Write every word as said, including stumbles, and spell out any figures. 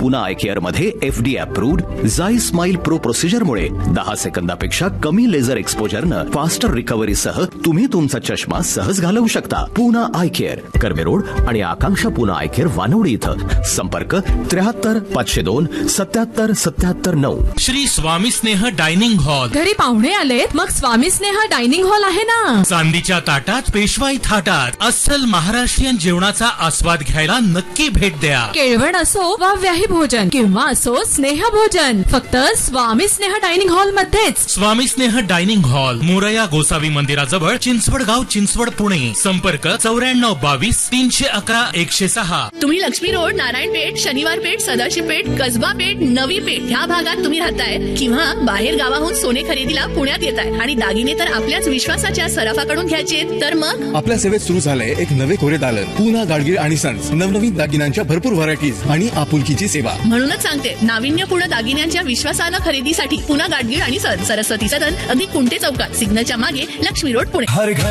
Poona I care मध्ये FD approved झाई smile pro प्रोसिजरमुळे दहा सेकंदापेक्षा कमी लेझर एक्सपोजरनं फास्टर रिकव्हरी सह तुम्ही तुमचा चष्मा सहज घालवू शकता. Poona I care, Karve road आणि आकांक्षा पुना आय केअर वानवडी इथं. संपर्क त्र्याहत्तर पाचशे दोन सत्याहत्तर सत्याहत्तर नऊ. श्री स्वामी स्नेह डायनिंग हॉल. घरी पाहुणे आलेत, मग स्वामी स्नेह डायनिंग हॉल आहे ना. चांदीच्या ताटात पेशवाई थाटात अस्सल महाराष्ट्रीयन जेवणाचा आस्वाद घ्यायला नक्की भेट द्या. केळवण असो वा व्याही भोजन किंवा असो स्नेह भोजन, फक्त स्वामी स्नेह डायनिंग हॉल मध्येच. स्वामी स्नेह डायनिंग हॉल, मोरया गोसावी मंदिराजवळ, चिंचवड गाव, चिंचवड, पुणे. संपर्क चौऱ्याण्णव बावीस तीनशे अकरा एकशे सहा. तुम्ही लक्ष्मी रोड, नारायणपेठ, शनिवार पेठ, सदाशिव पेठ, कसबा पेठ, नवी पेठ ह्या भागात तुम्ही राहताय किंवा बाहेर गावाहून सोने खरेदीला पुण्यात येताय आणि दागिने तर आपल्याच विश्वासाच्या सराफाकडून घ्यायचे, तर मग आपल्या सेवेत सुरू झालंय एक नवे कोरे दालन. पुना गाडगीळ आणि सन्स. नवनवीन दागिन्यांच्या भरपूर व्हरायटीज आणि आपुलकीची सेवा. म्हणूनच सांगते, नाविन्यपूर्ण दागिन्यांच्या विश्वासानं खरेदीसाठी पुना गाडगीळ आणि सन्स, सरस्वती सदन, अगदी कुंटे चौकात, सिग्नलच्या मागे, लक्ष्मी रोड, पुणे.